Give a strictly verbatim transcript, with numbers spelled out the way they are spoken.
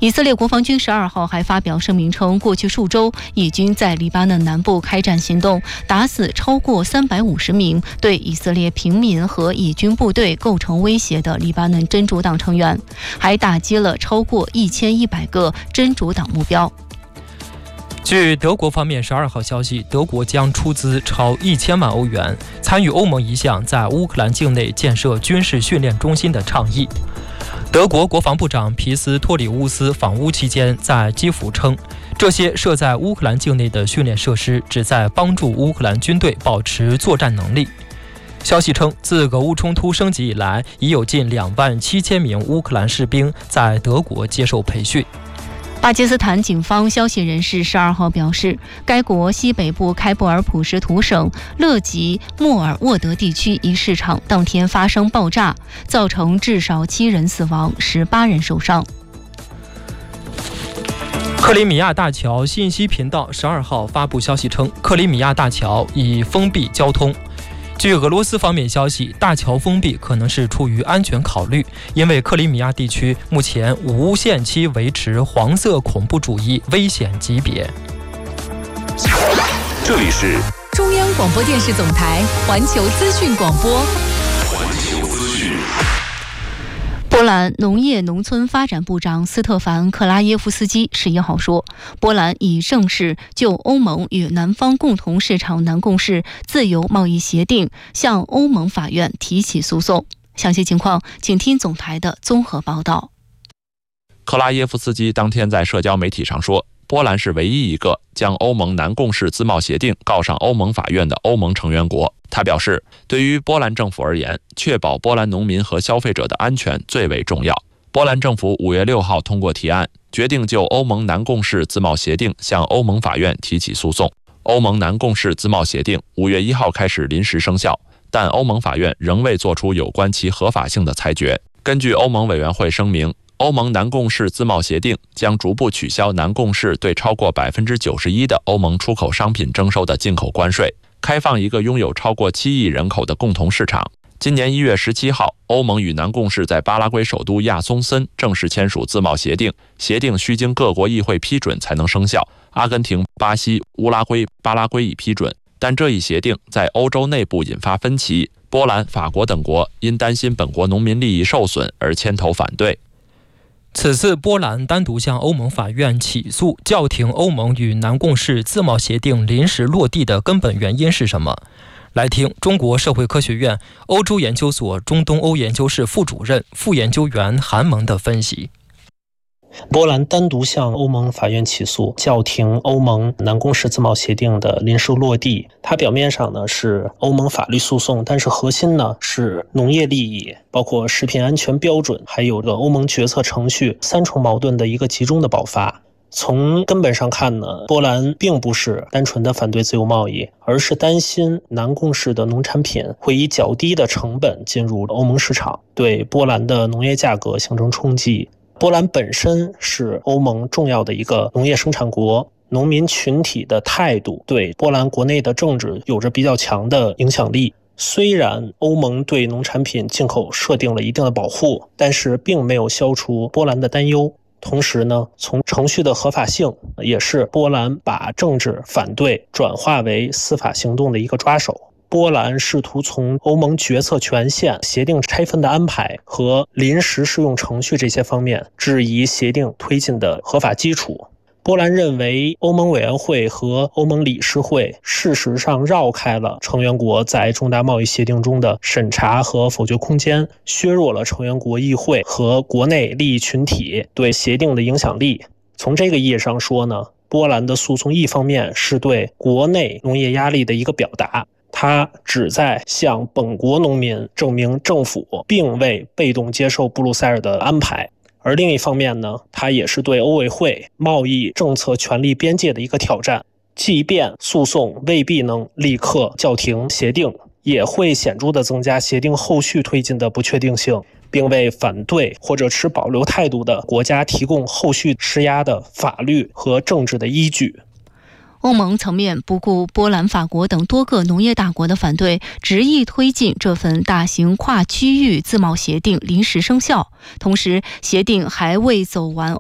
以色列国防军十二号还发表声明称，过去数周以军在黎巴嫩南部开展行动，打死超过三百五十名对以色列平民和以军部队构成威胁的黎巴嫩真主党成员，还打击了超过一千一百个真主党目标。 据德国方面十二号消息，德国将出资超一千万欧元，参与欧盟一项在乌克兰境内建设军事训练中心的倡议。德国国防部长皮斯托里乌斯访乌期间在基辅称，这些设在乌克兰境内的训练设施旨在帮助乌克兰军队保持作战能力。消息称，自俄乌冲突升级以来，已有近两万七千名乌克兰士兵在德国接受培训。 巴基斯坦警方消息人士十二号表示，该国西北部开布尔普什图省勒吉莫尔沃德地区一市场当天发生爆炸，造成至少七人死亡，十八人受伤。 克里米亚大桥信息频道十二号发布消息称，克里米亚大桥已封闭交通。据俄罗斯方面消息，大桥封闭可能是出于安全考虑，因为克里米亚地区目前无限期维持黄色恐怖主义危险级别。 这里是中央广播电视总台环球资讯广播。 环球资讯。 波兰农业农村发展部长斯特凡·克拉耶夫斯基十一号说，波兰已正式就欧盟与南方共同市场南共识自由贸易协定向欧盟法院提起诉讼。详细情况，请听总台的综合报道。 克拉耶夫斯基当天在社交媒体上说，波兰是唯一一个将欧盟南共识自贸协定告上欧盟法院的欧盟成员国。他表示，对于波兰政府而言，确保波兰农民和消费者的安全最为重要。波兰政府五月六号通过提案，决定就欧盟南共识自贸协定向欧盟法院提起诉讼。欧盟南共识自贸协定五月一号开始临时生效，但欧盟法院仍未作出有关其合法性的裁决。根据欧盟委员会声明，欧盟南共识自贸协定将逐步取消南共识对超过 百分之九十一 的欧盟出口商品征收的进口关税，开放一个拥有超过七亿人口的共同市场。今年一月十七号，欧盟与南共识在巴拉圭首都亚松森正式签署自贸协定，协定需经各国议会批准才能生效。阿根廷、巴西、乌拉圭、巴拉圭已批准，但这一协定在欧洲内部引发分歧，波兰、法国等国因担心本国农民利益受损而牵头反对。 此次波兰单独向欧盟法院起诉，叫停欧盟与南共识自贸协定临时落地的根本原因是什么？来听中国社会科学院欧洲研究所中东欧研究室副主任、副研究员韩萌的分析。 波兰单独向欧盟法院起诉，叫停欧盟南共识自贸协定的临时落地。它表面上呢是欧盟法律诉讼，但是核心呢是农业利益，包括食品安全标准，还有个欧盟决策程序三重矛盾的一个集中的爆发。从根本上看呢，波兰并不是单纯的反对自由贸易，而是担心南共识的农产品会以较低的成本进入欧盟市场，对波兰的农业价格形成冲击。波兰本身是欧盟重要的一个农业生产国，农民群体的态度对波兰国内的政治有着比较强的影响力。虽然欧盟对农产品进口设定了一定的保护，但是并没有消除波兰的担忧。同时呢，从程序的合法性，也是波兰把政治反对转化为司法行动的一个抓手。波兰试图从欧盟决策权限、协定拆分的安排和临时适用程序这些方面质疑协定推进的合法基础。波兰认为欧盟委员会和欧盟理事会事实上绕开了成员国在重大贸易协定中的审查和否决空间，削弱了成员国议会和国内利益群体对协定的影响力。从这个意义上说呢，波兰的诉讼一方面是对国内农业压力的一个表达，它旨在向本国农民证明政府并未被动接受布鲁塞尔的安排。而另一方面呢，它也是对欧委会贸易政策权力边界的一个挑战。即便诉讼未必能立刻叫停协定，也会显著地增加协定后续推进的不确定性，并为反对或者持保留态度的国家提供后续施压的法律和政治的依据。 欧盟层面不顾波兰、法国等多个农业大国的反对，执意推进这份大型跨区域自贸协定临时生效。同时，协定还未走完